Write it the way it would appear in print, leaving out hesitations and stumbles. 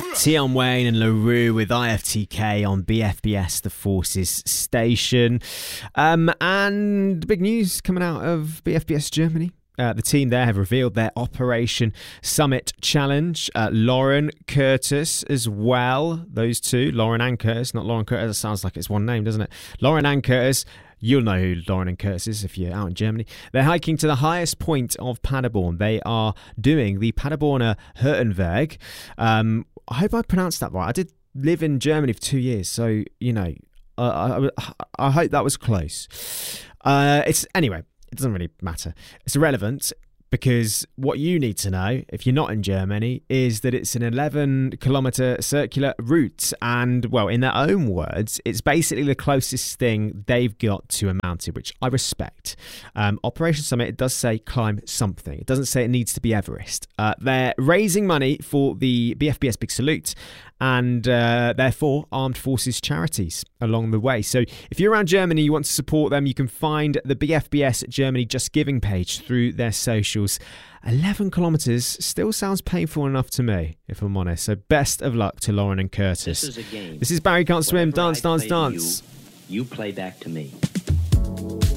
Tion Wayne and LaRue with IFTK on BFBS, the Forces station. And big news coming out of BFBS Germany. The team there have revealed their Operation Summit Challenge. Lauren Curtis as well. Those two, Lauren and Curtis, not Lauren Curtis. That sounds like it's one name, doesn't it? Lauren and Curtis. You'll know who Lauren and Curtis is if you're out in Germany. They're hiking to the highest point of Paderborn. They are doing the Paderborner Hurtenberg. I hope I pronounced that right. I did live in Germany for 2 years, so, you know, I hope that was close. Anyway, it doesn't really matter. It's irrelevant because what you need to know, if you're not in Germany, is that it's an 11-kilometre circular route. And, well, in their own words, it's basically the closest thing they've got to a mountain, which I respect. Operation Summit, it does say climb something. It doesn't say it needs to be Everest. They're raising money for the BFBS Big Salute and therefore armed forces charities along the way. So if you're around Germany, you want to support them, you can find the BFBS Germany Just Giving page through their socials. 11 kilometres still sounds painful enough to me, if I'm honest. So best of luck to Lauren and Curtis. This is a game. This is Barry Can't Swim. Whatever Dance, I dance, play to dance. You play back to me.